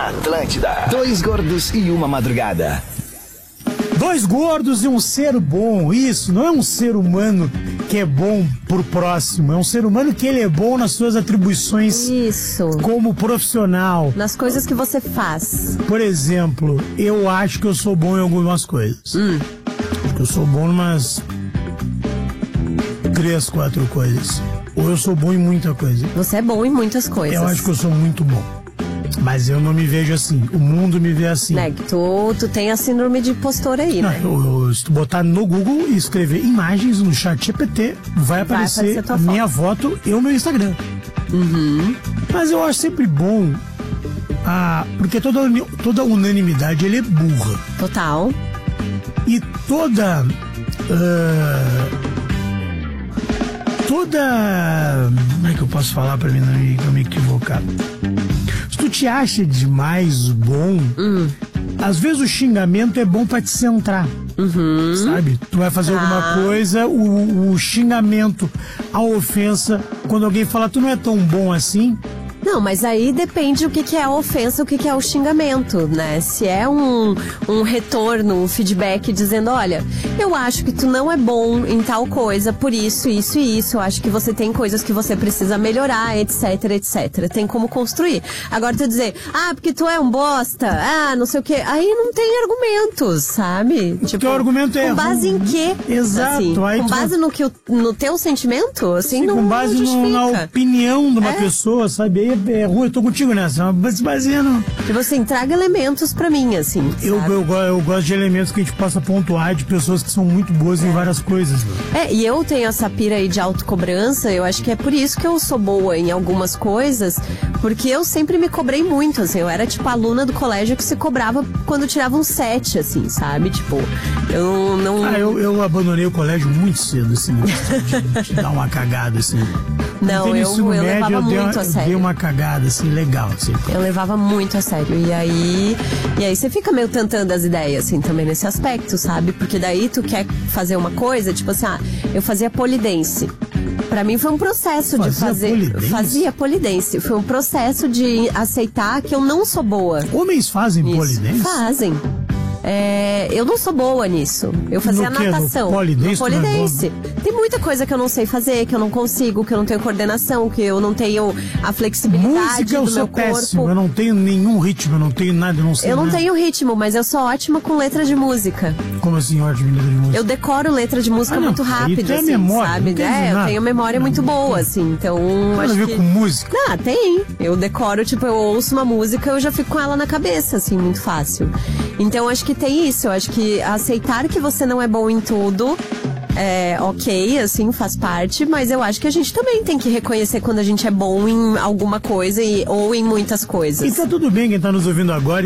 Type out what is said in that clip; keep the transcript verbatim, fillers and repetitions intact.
Atlântida. Dois gordos e uma madrugada. Dois gordos e um ser bom. Isso, não é um ser humano que é bom pro próximo. É um ser humano que ele é bom nas suas atribuições. Isso. Como profissional. Nas coisas que você faz. Por exemplo, eu acho que eu sou bom em algumas coisas. Hum. Eu sou bom em umas três, quatro coisas. Ou eu sou bom em muita coisa. Você é bom em muitas coisas. Eu acho que eu sou muito bom. Mas eu não me vejo assim. O mundo me vê assim. Né, tu, tu tem a síndrome de impostor aí, não, né? Eu, eu, se tu botar no Google e escrever imagens no chat G P T, vai, vai aparecer, aparecer a minha foto e o meu Instagram. Uhum. Mas eu acho sempre bom, ah, porque toda, toda unanimidade ele é burra. Total. E toda... Uh, toda... Como é que eu posso falar pra mim não me, não me equivocar? Se tu te acha demais bom, hum. às vezes o xingamento é bom pra te centrar. Uhum. Sabe? Tu vai fazer ah. alguma coisa, o, o xingamento, a ofensa, quando alguém fala, tu não é tão bom assim... Não, mas aí depende o que, que é a ofensa, o que, que é o xingamento, né? Se é um, um retorno, um feedback dizendo, olha, eu acho que tu não é bom em tal coisa, por isso, isso e isso, eu acho que você tem coisas que você precisa melhorar, etc, etcétera. Tem como construir. Agora tu dizer, ah, porque tu é um bosta, ah, não sei o quê, aí não tem argumentos, sabe? O tipo, teu argumento é com base ruim. em quê? Exato. Assim, aí com base vai... no, que, no teu sentimento, assim, Sim, não, com base não no, na opinião de uma é. pessoa, sabe? Aí é ruim, eu tô contigo nessa, mas se baseando... Tipo assim, traga elementos pra mim, assim, eu, eu, eu, eu gosto de elementos que a gente possa pontuar de pessoas que são muito boas é. em várias coisas. Né? É, e eu tenho essa pira aí de autocobrança, eu acho que é por isso que eu sou boa em algumas coisas, porque eu sempre me cobrei muito, assim, eu era tipo aluna do colégio que se cobrava quando tirava um sete, assim, sabe? Tipo, eu não... Ah, eu, eu abandonei o colégio muito cedo, assim, de, de dar uma cagada, assim. Não, eu, eu médio, levava eu muito uma, a sério. Eu dei uma cagada, assim, legal, assim. Eu levava muito a sério. E aí, e aí você fica meio tentando as ideias, assim, também nesse aspecto, sabe? Porque daí tu quer fazer uma coisa, tipo assim, ah, eu fazia polidense. Pra mim foi um processo fazia de fazer... Polidense? Fazia polidense. Foi um processo de aceitar que eu não sou boa. Homens fazem nisso. polidense? Fazem. É, eu não sou boa nisso. Eu fazia no quê? natação. No polidense? No polidense. Tem muita coisa que eu não sei fazer, que eu não consigo, que eu não tenho coordenação, que eu não tenho a flexibilidade Música eu do sou meu péssimo, corpo. eu não tenho nenhum ritmo, eu não tenho nada, eu não sei Eu não nada. tenho ritmo, mas eu sou ótima com letra de música. Como assim, ótima letra de música? Eu decoro letra de música ah, não, muito rápido, tem assim, memória, sabe? não É, eu nada. tenho memória muito boa, assim, então... Tem acho a ver que... com música? Ah, tem. Eu decoro, tipo, eu ouço uma música, eu já fico com ela na cabeça, assim, muito fácil. Então, acho que tem isso. Eu acho que aceitar que você não é bom em tudo é ok, assim, faz parte, mas eu acho que a gente também tem que reconhecer quando a gente é bom em alguma coisa e, ou em muitas coisas. E tá tudo bem quem tá nos ouvindo agora